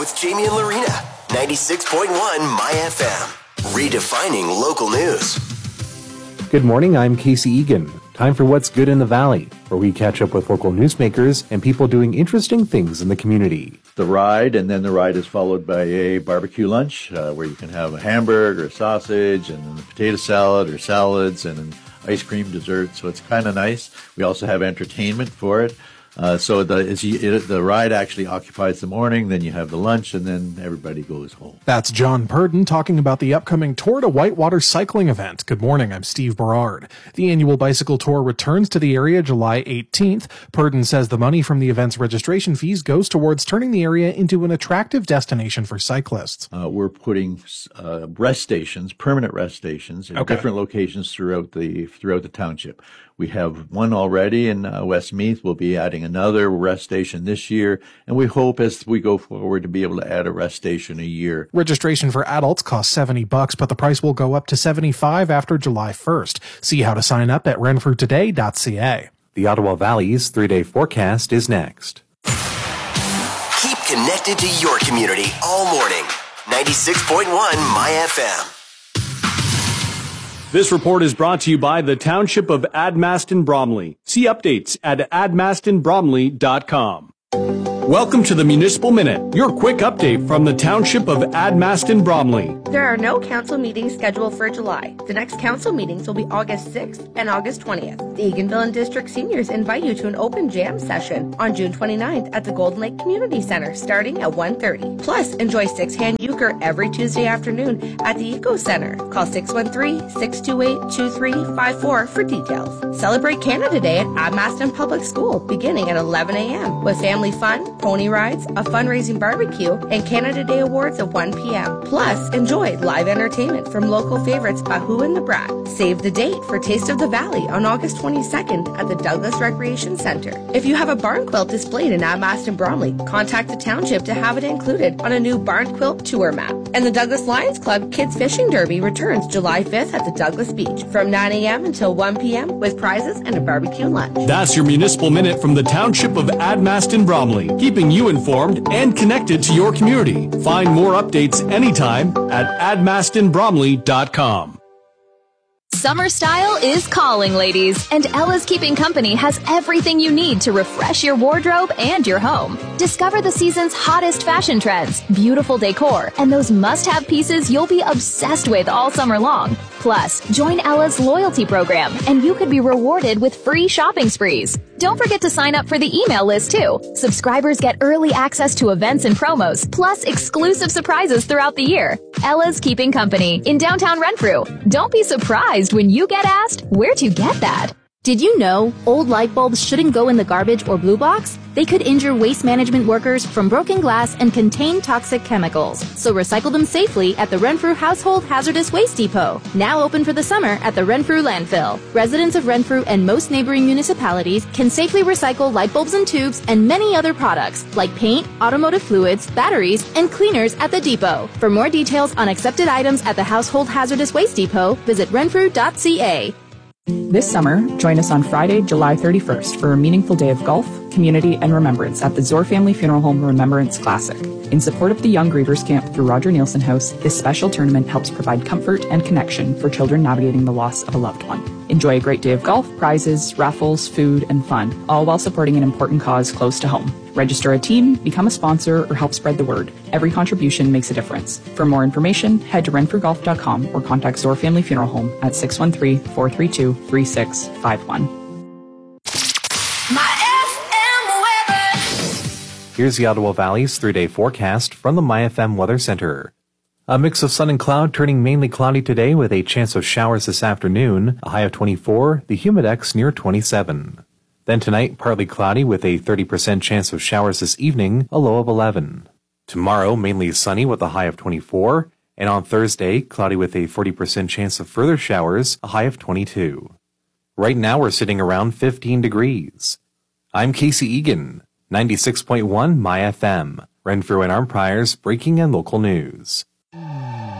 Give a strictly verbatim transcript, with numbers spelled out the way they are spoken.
with Jamie and Lorena. ninety-six point one My F M. Redefining local news. Good morning, I'm Casey Egan. Time for What's Good in the Valley, where we catch up with local newsmakers and people doing interesting things in the community. The ride, and then the ride is followed by a barbecue lunch uh, where you can have a hamburger, a sausage, and a potato salad or salads and an ice cream dessert. So it's kind of nice. We also have entertainment for it. Uh, so the it's, it, the ride actually occupies the morning, then you have the lunch, and then everybody goes home. That's John Purdon talking about the upcoming Tour to Whitewater cycling event. Good morning, I'm Steve Berard. The annual bicycle tour returns to the area July eighteenth. Purdon says the money from the event's registration fees goes towards turning the area into an attractive destination for cyclists. Uh, we're putting uh, rest stations, permanent rest stations, in Okay. different locations throughout the throughout the township. We have one already in uh, Westmeath. We'll be adding another rest station this year, and we hope as we go forward to be able to add a rest station a year. Registration for adults costs seventy bucks, but the price will go up to seventy-five after July first. See how to sign up at renfrew today dot c a. The Ottawa Valley's three-day forecast is next. Keep connected to your community all morning. ninety-six point one My F M. This report is brought to you by the Township of Admaston Bromley. See updates at admaston bromley dot com. Welcome to the Municipal Minute, your quick update from the Township of Admaston Bromley. There are no council meetings scheduled for July. The next council meetings will be August sixth and August twentieth. The Eganville and District Seniors invite you to an open jam session on June twenty-ninth at the Golden Lake Community Center starting at one thirty. Plus, enjoy six-hand euchre every Tuesday afternoon at the Eco Center. Call six one three, six two eight, two three five four for details. Celebrate Canada Day at Admaston Public School beginning at eleven a.m. with family fun, pony rides, a fundraising barbecue, and Canada Day awards at one p.m. Plus, enjoy live entertainment from local favorites Bahoo and the Brat. Save the date for Taste of the Valley on August twenty-second at the Douglas Recreation Center. If you have a barn quilt displayed in Admaston Bromley, contact the township to have it included on a new barn quilt tour map. And the Douglas Lions Club Kids Fishing Derby returns July fifth at the Douglas Beach from nine a.m. until one p.m. with prizes and a barbecue lunch. That's your Municipal Minute from the Township of Admaston Bromley, keeping you informed and connected to your community. Find more updates anytime at admaston bromley dot com. Summer style is calling, ladies, and Ella's Keeping Company has everything you need to refresh your wardrobe and your home. Discover the season's hottest fashion trends, beautiful decor, and those must-have pieces you'll be obsessed with all summer long. Plus, join Ella's loyalty program, and you could be rewarded with free shopping sprees. Don't forget to sign up for the email list, too. Subscribers get early access to events and promos, plus exclusive surprises throughout the year. Ella's Keeping Company in downtown Renfrew. Don't be surprised when you get asked, where'd you get that? Did you know old light bulbs shouldn't go in the garbage or blue box? They could injure waste management workers from broken glass and contain toxic chemicals. So recycle them safely at the Renfrew Household Hazardous Waste Depot, now open for the summer at the Renfrew Landfill. Residents of Renfrew and most neighboring municipalities can safely recycle light bulbs and tubes and many other products like paint, automotive fluids, batteries, and cleaners at the depot. For more details on accepted items at the Household Hazardous Waste Depot, visit renfrew dot c a. This summer, join us on Friday, July thirty-first for a meaningful day of golf, community, and remembrance at the Zor Family Funeral Home Remembrance Classic. In support of the Young Grievers Camp through Roger Nielsen House, this special tournament helps provide comfort and connection for children navigating the loss of a loved one. Enjoy a great day of golf, prizes, raffles, food, and fun, all while supporting an important cause close to home. Register a team, become a sponsor, or help spread the word. Every contribution makes a difference. For more information, head to renfrew golf dot com or contact Zor Family Funeral Home at six one three, four three two, three six five one. Here's the Ottawa Valley's three-day forecast from the My F M Weather Center. A mix of sun and cloud, turning mainly cloudy today with a chance of showers this afternoon, a high of twenty-four, the humidex near twenty-seven. Then tonight, partly cloudy with a thirty percent chance of showers this evening, a low of eleven. Tomorrow, mainly sunny with a high of twenty-four, and on Thursday, cloudy with a forty percent chance of further showers, a high of twenty-two. Right now, we're sitting around fifteen degrees. I'm Casey Egan, ninety-six point one My F M, Renfrew and Armpires, breaking and local news.